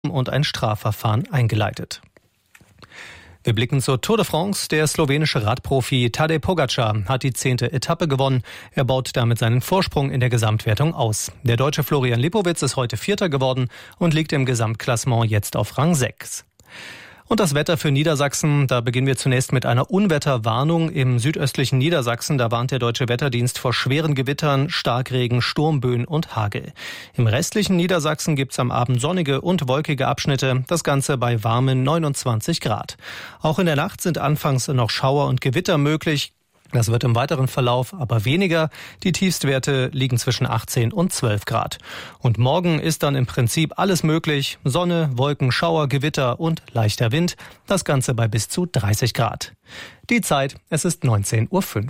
und ein Strafverfahren eingeleitet. Wir blicken zur Tour de France. Der slowenische Radprofi Tadej Pogačar hat die 10. Etappe gewonnen. Er baut damit seinen Vorsprung in der Gesamtwertung aus. Der Deutsche Florian Lipowitz ist heute Vierter geworden und liegt im Gesamtklassement jetzt auf Rang 6. Und das Wetter für Niedersachsen, da beginnen wir zunächst mit einer Unwetterwarnung im südöstlichen Niedersachsen. Da warnt der Deutsche Wetterdienst vor schweren Gewittern, Starkregen, Sturmböen und Hagel. Im restlichen Niedersachsen gibt's am Abend sonnige und wolkige Abschnitte, das Ganze bei warmen 29 Grad. Auch in der Nacht sind anfangs noch Schauer und Gewitter möglich. Das wird im weiteren Verlauf aber weniger. Die Tiefstwerte liegen zwischen 18 und 12 Grad. Und morgen ist dann im Prinzip alles möglich. Sonne, Wolken, Schauer, Gewitter und leichter Wind. Das Ganze bei bis zu 30 Grad. Die Zeit, es ist 19:05 Uhr.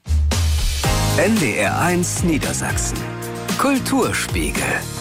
NDR1 Niedersachsen. Kulturspiegel.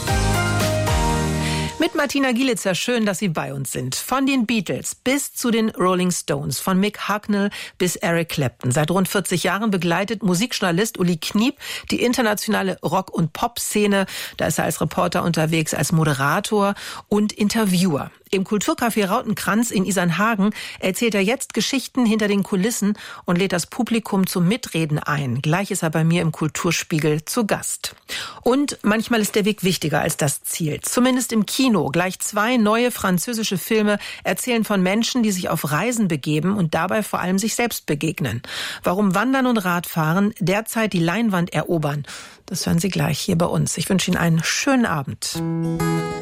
Mit Martina Gielitzer, schön, dass Sie bei uns sind. Von den Beatles bis zu den Rolling Stones, von Mick Hucknall bis Eric Clapton. Seit rund 40 Jahren begleitet Musikjournalist Uli Kniep die internationale Rock- und Pop-Szene. Da ist er als Reporter unterwegs, als Moderator und Interviewer. Im Kulturcafé Rautenkranz in Isernhagen erzählt er jetzt Geschichten hinter den Kulissen und lädt das Publikum zum Mitreden ein. Gleich ist er bei mir im Kulturspiegel zu Gast. Und manchmal ist der Weg wichtiger als das Ziel. Zumindest im Kino. Gleich 2 neue französische Filme erzählen von Menschen, die sich auf Reisen begeben und dabei vor allem sich selbst begegnen. Warum Wandern und Radfahren derzeit die Leinwand erobern, das hören Sie gleich hier bei uns. Ich wünsche Ihnen einen schönen Abend.